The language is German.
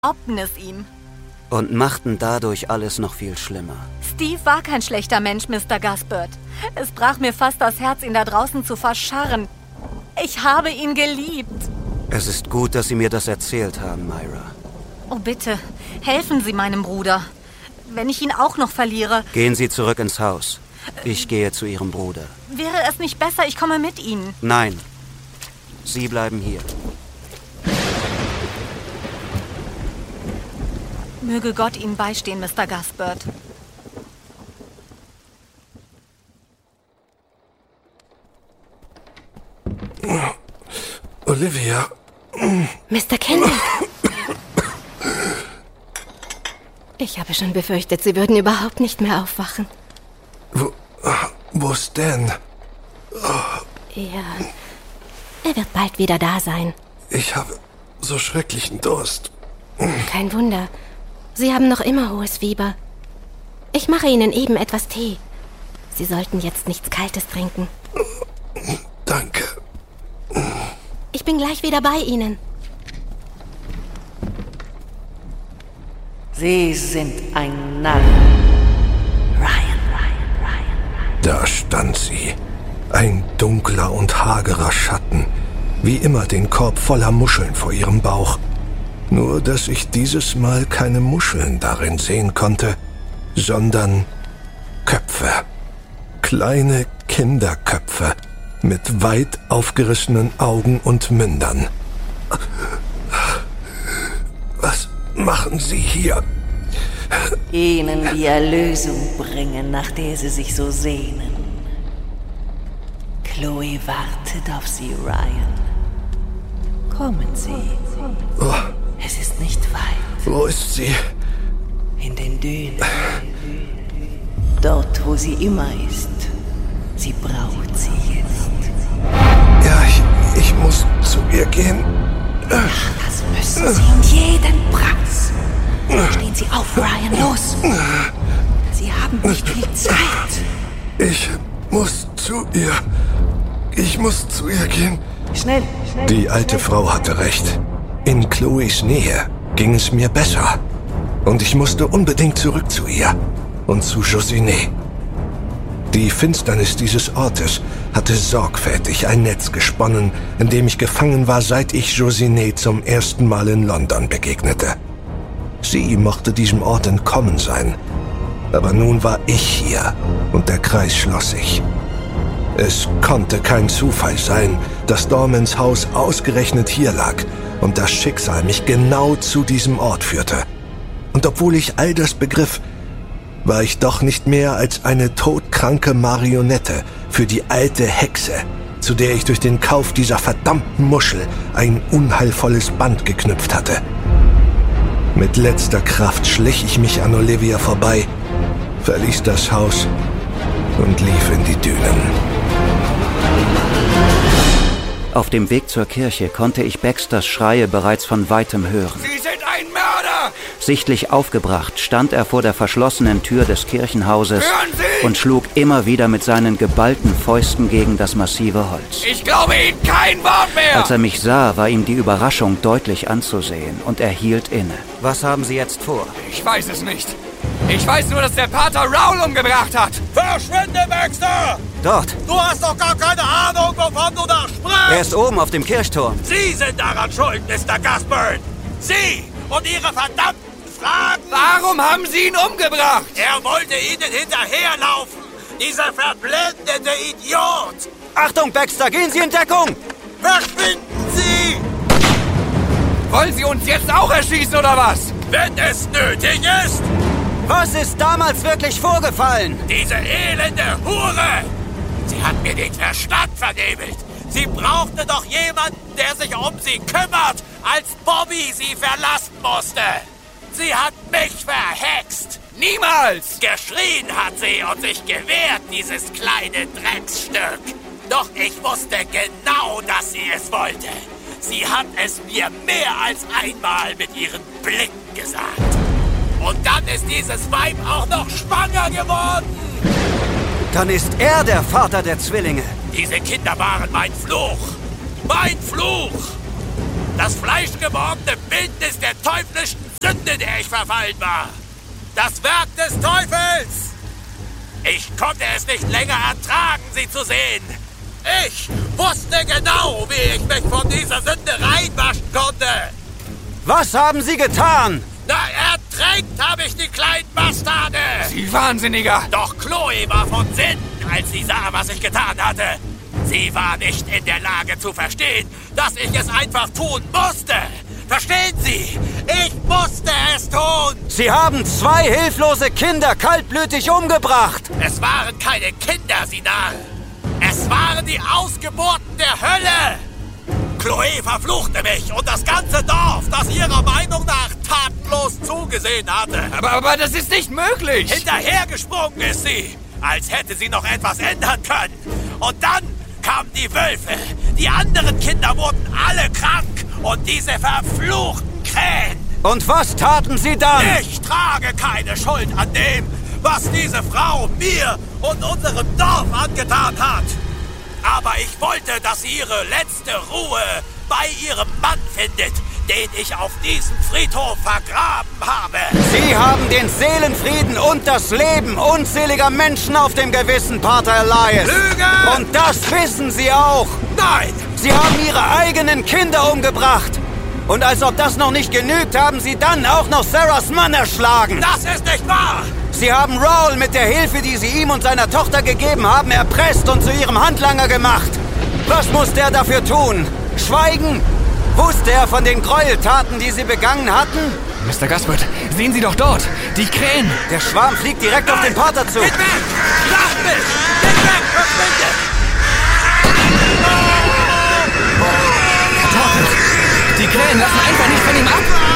raubten es ihm. Und machten dadurch alles noch viel schlimmer. Steve war kein schlechter Mensch, Mr. Gaspard. Es brach mir fast das Herz, ihn da draußen zu verscharren. Ich habe ihn geliebt. Es ist gut, dass Sie mir das erzählt haben, Myra. Oh bitte, helfen Sie meinem Bruder. Wenn ich ihn auch noch verliere... Gehen Sie zurück ins Haus. Ich gehe zu Ihrem Bruder. Wäre es nicht besser, ich komme mit Ihnen? Nein. Sie bleiben hier. Möge Gott Ihnen beistehen, Mr. Gaspard. Olivia. Mr. Kendall. Ich habe schon befürchtet, Sie würden überhaupt nicht mehr aufwachen. Wo ist Dan? Er wird bald wieder da sein. Ich habe so schrecklichen Durst. Kein Wunder. Sie haben noch immer hohes Fieber. Ich mache Ihnen eben etwas Tee. Sie sollten jetzt nichts Kaltes trinken. Danke. Ich bin gleich wieder bei Ihnen. Sie sind ein Narr. Ryan. Da stand sie. Ein dunkler und hagerer Schatten. Wie immer den Korb voller Muscheln vor ihrem Bauch. Nur, dass ich dieses Mal keine Muscheln darin sehen konnte, sondern Köpfe. Kleine Kinderköpfe mit weit aufgerissenen Augen und Mündern. Was machen Sie hier? Ihnen die Erlösung bringen, nach der Sie sich so sehnen. Chloe wartet auf Sie, Ryan. Kommen Sie. Oh, Es ist nicht weit. wo ist sie? In den Dünen. Dort, wo sie immer ist. Sie braucht Sie jetzt. Ja, ich muss zu ihr gehen. Das müssen Sie um jeden Preis. Stehen Sie auf, Ryan, los. Sie haben nicht viel Zeit. Ich muss zu ihr. Ich muss zu ihr gehen. Schnell. Die alte Frau hatte recht. In Chloes Nähe ging es mir besser. Und ich musste unbedingt zurück zu ihr und zu Josinet. Die Finsternis dieses Ortes hatte sorgfältig ein Netz gesponnen, in dem ich gefangen war, seit ich Josinet zum ersten Mal in London begegnete. Sie mochte diesem Ort entkommen sein. Aber nun war ich hier und der Kreis schloss sich. Es konnte kein Zufall sein, dass Dormans Haus ausgerechnet hier lag und das Schicksal mich genau zu diesem Ort führte. Und obwohl ich all das begriff, war ich doch nicht mehr als eine todkranke Marionette für die alte Hexe, zu der ich durch den Kauf dieser verdammten Muschel ein unheilvolles Band geknüpft hatte. Mit letzter Kraft schlich ich mich an Olivia vorbei, verließ das Haus und lief in die Dünen. Auf dem Weg zur Kirche konnte ich Baxters Schreie bereits von weitem hören. Sie sind ein Mörder! Sichtlich aufgebracht stand er vor der verschlossenen Tür des Kirchenhauses Hören Sie! und schlug immer wieder mit seinen geballten Fäusten gegen das massive Holz. Ich glaube Ihnen kein Wort mehr! Als er mich sah, war ihm die Überraschung deutlich anzusehen und er hielt inne. Was haben Sie jetzt vor? Ich weiß es nicht. Ich weiß nur, dass der Pater Raoul umgebracht hat. Verschwinde, Baxter! Dort! Du hast doch gar keine Ahnung, wovon du da sprichst! Er ist oben auf dem Kirchturm. Sie sind daran schuld, Mr. Gaspard! Sie und Ihre verdammten Fragen! Warum haben Sie ihn umgebracht? Er wollte Ihnen hinterherlaufen! Dieser verblendete Idiot! Achtung, Baxter, gehen Sie in Deckung! Verschwinden Sie! Wollen Sie uns jetzt auch erschießen, oder was? Wenn es nötig ist! Was ist damals wirklich vorgefallen? Diese elende Hure! Sie hat mir den Verstand vernebelt! Sie brauchte doch jemanden, der sich um sie kümmert, als Bobby sie verlassen musste! Sie hat mich verhext! Niemals! Geschrien hat sie und sich gewehrt, dieses kleine Drecksstück! Doch ich wusste genau, dass sie es wollte! Sie hat es mir mehr als einmal mit ihren Blicken gesagt! Und dann ist dieses Weib auch noch schwanger geworden! Dann ist er der Vater der Zwillinge. Diese Kinder waren mein Fluch! Mein Fluch! Das fleischgewordene Bildnis der teuflischen verfallen war. Das Werk des Teufels! Ich konnte es nicht länger ertragen, sie zu sehen. Ich wusste genau, wie ich mich von dieser Sünde reinwaschen konnte. Was haben Sie getan? Na, ertränkt habe ich die kleinen Bastarde. Sie Wahnsinniger! Doch Chloe war von Sinnen, als sie sah, was ich getan hatte. Sie war nicht in der Lage zu verstehen, dass ich es einfach tun musste. Verstehen Sie? Ich musste es tun. Sie haben 2 hilflose Kinder kaltblütig umgebracht. Es waren keine Kinder, Sie Narr. Es waren die Ausgeburten der Hölle. Chloe verfluchte mich und das ganze Dorf, das ihrer Meinung nach tatenlos zugesehen hatte. Aber das ist nicht möglich! Hinterhergesprungen ist sie, als hätte sie noch etwas ändern können. Und dann kamen die Wölfe. Die anderen Kinder wurden alle krank. Und diese verfluchten Krähen. Und was taten Sie dann? Ich trage keine Schuld an dem, was diese Frau mir und unserem Dorf angetan hat. Aber ich wollte, dass sie ihre letzte Ruhe bei ihrem Mann findet, den ich auf diesem Friedhof vergraben habe. Sie haben den Seelenfrieden und das Leben unzähliger Menschen auf dem Gewissen, Pater Elias. Lüge! Und das wissen Sie auch. Nein! Sie haben Ihre eigenen Kinder umgebracht. Und als ob das noch nicht genügt, haben Sie dann auch noch Sarahs Mann erschlagen. Das ist nicht wahr! Sie haben Raoul mit der Hilfe, die Sie ihm und seiner Tochter gegeben haben, erpresst und zu Ihrem Handlanger gemacht. Was muss der dafür tun? Schweigen? Wusste er von den Gräueltaten, die Sie begangen hatten? Mr. Gaspard, sehen Sie doch dort! Die Krähen! Der Schwarm fliegt direkt auf den Pater zu. Geht weg! Lasst mich! Geht weg! Verschwindet! Die Krähen lassen einfach nicht von ihm ab!